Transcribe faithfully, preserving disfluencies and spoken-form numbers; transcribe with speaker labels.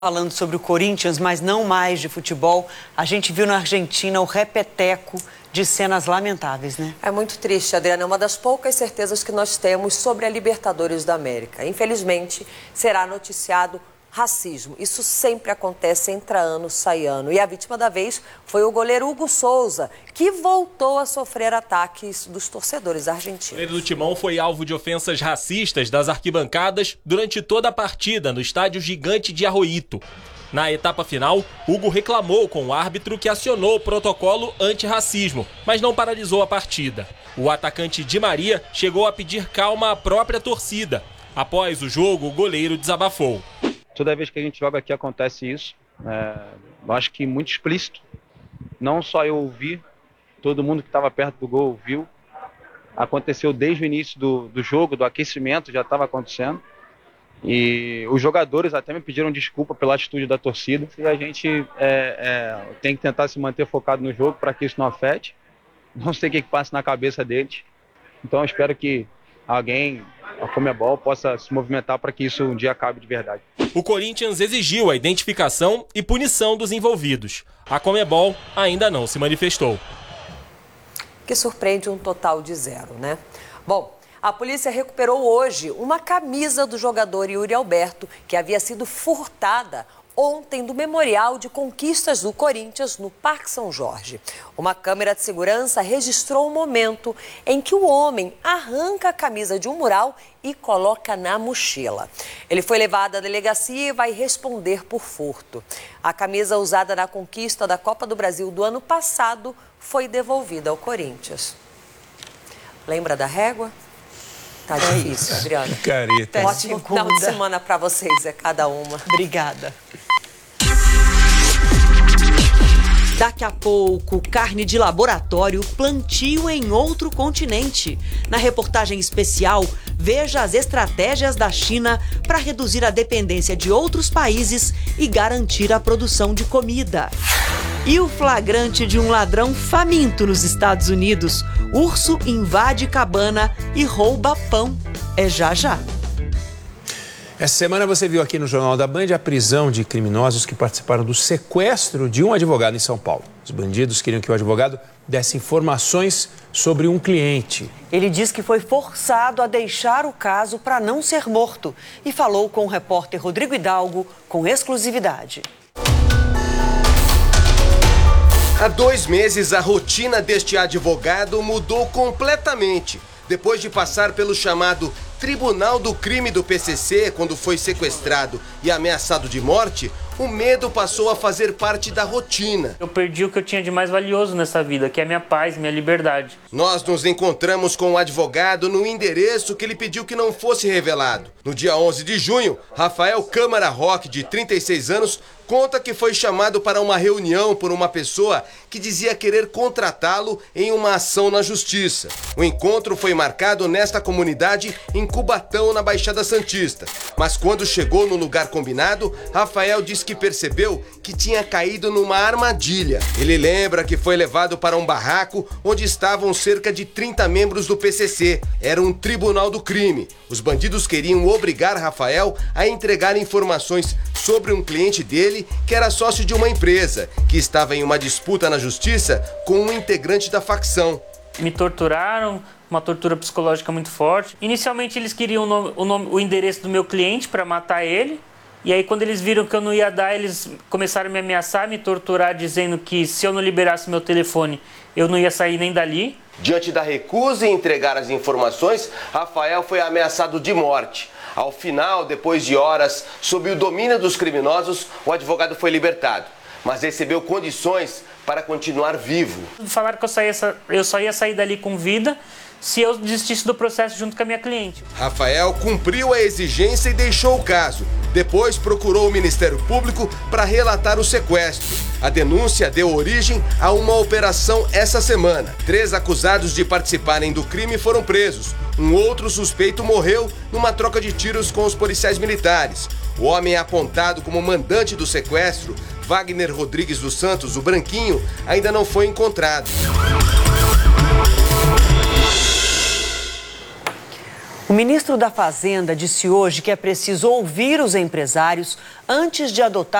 Speaker 1: Falando sobre o Corinthians, mas não mais de futebol, a gente viu na Argentina o repeteco de cenas lamentáveis, né?
Speaker 2: É muito triste, Adriana. É uma das poucas certezas que nós temos sobre a Libertadores da América. Infelizmente, será noticiado racismo. Isso sempre acontece, entra ano, sai ano. E a vítima da vez foi o goleiro Hugo Souza, que voltou a sofrer ataques dos torcedores argentinos. O
Speaker 3: goleiro do Timão foi alvo de ofensas racistas das arquibancadas durante toda a partida no estádio Gigante de Arroito. Na etapa final, Hugo reclamou com o árbitro que acionou o protocolo antirracismo, mas não paralisou a partida. O atacante Di Maria chegou a pedir calma à própria torcida. Após o jogo, o goleiro desabafou.
Speaker 4: Toda vez que a gente joga aqui acontece isso. É, eu acho que muito explícito. Não só eu ouvi, todo mundo que estava perto do gol ouviu. Aconteceu desde o início do, do jogo, do aquecimento, já estava acontecendo. E os jogadores até me pediram desculpa pela atitude da torcida. E a gente é, é, tem que tentar se manter focado no jogo para que isso não afete. Não sei o que, que passa na cabeça deles. Então eu espero que alguém, a Conmebol, possa se movimentar para que isso um dia acabe de verdade.
Speaker 3: O Corinthians exigiu a identificação e punição dos envolvidos. A Conmebol ainda não se manifestou.
Speaker 2: Que surpreende um total de zero, né? Bom, a polícia recuperou hoje uma camisa do jogador Yuri Alberto, que havia sido furtada ontem do Memorial de Conquistas do Corinthians, no Parque São Jorge. Uma câmera de segurança registrou o momento em que o homem arranca a camisa de um mural e coloca na mochila. Ele foi levado à delegacia e vai responder por furto. A camisa usada na conquista da Copa do Brasil do ano passado foi devolvida ao Corinthians. Lembra da régua? Tá difícil, Adriana.
Speaker 5: Careta.
Speaker 2: Ótimo final de semana para vocês, é cada uma.
Speaker 1: Obrigada.
Speaker 6: Daqui a pouco, carne de laboratório, plantio em outro continente. Na reportagem especial, veja as estratégias da China para reduzir a dependência de outros países e garantir a produção de comida. E o flagrante de um ladrão faminto nos Estados Unidos. Urso invade cabana e rouba pão. É já já.
Speaker 5: Essa semana você viu aqui no Jornal da Band a prisão de criminosos que participaram do sequestro de um advogado em São Paulo. Os bandidos queriam que o advogado desse informações sobre um cliente.
Speaker 1: Ele diz que foi forçado a deixar o caso para não ser morto e falou com o repórter Rodrigo Hidalgo com exclusividade.
Speaker 7: Há dois meses, a rotina deste advogado mudou completamente. Depois de passar pelo chamado Tribunal do Crime do P C C, quando foi sequestrado e ameaçado de morte, o medo passou a fazer parte da rotina.
Speaker 8: Eu perdi o que eu tinha de mais valioso nessa vida, que é a minha paz, minha liberdade.
Speaker 7: Nós nos encontramos com o advogado no endereço que ele pediu que não fosse revelado. No dia onze de junho, Rafael Câmara Roque, de trinta e seis anos, conta que foi chamado para uma reunião por uma pessoa que dizia querer contratá-lo em uma ação na justiça. O encontro foi marcado nesta comunidade em Cubatão, na Baixada Santista. Mas quando chegou no lugar combinado, Rafael disse que percebeu que tinha caído numa armadilha. Ele lembra que foi levado para um barraco onde estavam cerca de trinta membros do P C C. Era um tribunal do crime. Os bandidos queriam obrigar Rafael a entregar informações sobre um cliente dele que era sócio de uma empresa, que estava em uma disputa na justiça com um integrante da facção.
Speaker 8: Me torturaram, uma tortura psicológica muito forte. Inicialmente eles queriam o, nome, o, nome, o endereço do meu cliente para matar ele. E aí quando eles viram que eu não ia dar, eles começaram a me ameaçar, me torturar, dizendo que se eu não liberasse meu telefone, eu não ia sair nem dali.
Speaker 7: Diante da recusa em entregar as informações, Rafael foi ameaçado de morte. Ao final, depois de horas, sob o domínio dos criminosos, o advogado foi libertado, mas recebeu condições para continuar vivo.
Speaker 8: Falaram que eu, saía, eu só ia sair dali com vida se eu desistisse do processo junto com a minha cliente.
Speaker 7: Rafael cumpriu a exigência e deixou o caso. Depois procurou o Ministério Público para relatar o sequestro. A denúncia deu origem a uma operação essa semana. Três acusados de participarem do crime foram presos. Um outro suspeito morreu numa troca de tiros com os policiais militares. O homem apontado como mandante do sequestro, Wagner Rodrigues dos Santos, o Branquinho, ainda não foi encontrado.
Speaker 1: O ministro da Fazenda disse hoje que é preciso ouvir os empresários antes de adotar